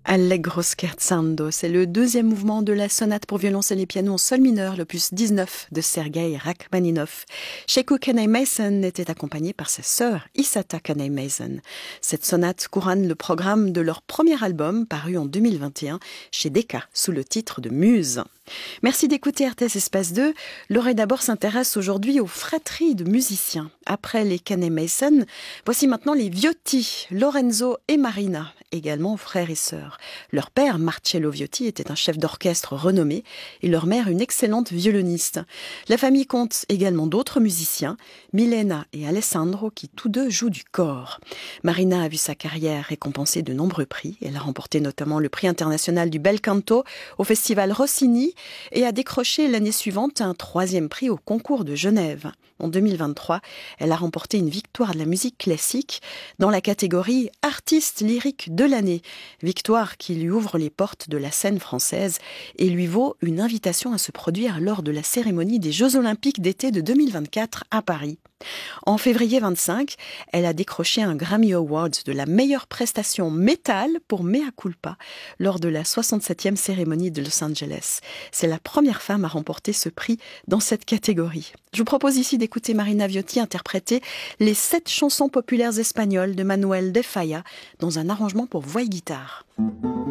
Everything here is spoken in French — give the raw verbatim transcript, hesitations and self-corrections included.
Allegro scherzando, c'est le deuxième mouvement de la sonate pour violoncelle et piano en sol mineur, l'opus dix-neuf de Sergei Rachmaninov. Sheku Kanei-Mason était accompagné par sa sœur Isata Kanei-Mason. Cette sonate couronne le programme de leur premier album, paru en deux mille vingt et un chez Decca, sous le titre de Muse. Merci d'écouter R T S Espace deux. L'oreille d'abord s'intéresse aujourd'hui aux fratries de musiciens. Après les Kanei-Mason, voici maintenant les Viotti, Lorenzo et Marina, également frères et sœurs. Leur père, Marcello Viotti, était un chef d'orchestre renommé et leur mère une excellente violoniste. La famille compte également d'autres musiciens, Milena et Alessandro, qui tous deux jouent du cor. Marina a vu sa carrière récompensée de nombreux prix. Elle a remporté notamment le prix international du bel canto au festival Rossini et a décroché l'année suivante un troisième prix au concours de Genève. En deux mille vingt-trois, elle a remporté une victoire de la musique classique dans la catégorie artiste lyrique de l'année. Victoire qui lui ouvre les portes de la scène française et lui vaut une invitation à se produire lors de la cérémonie des Jeux Olympiques d'été de deux mille vingt-quatre à Paris. En février vingt-cinq, elle a décroché un Grammy Award de la meilleure prestation métal pour Mea Culpa lors de la soixante-septième cérémonie de Los Angeles. C'est la première femme à remporter ce prix dans cette catégorie. Je vous propose ici d'écouter Marina Viotti interpréter les sept chansons populaires espagnoles de Manuel de Falla dans un arrangement pour voix et guitare.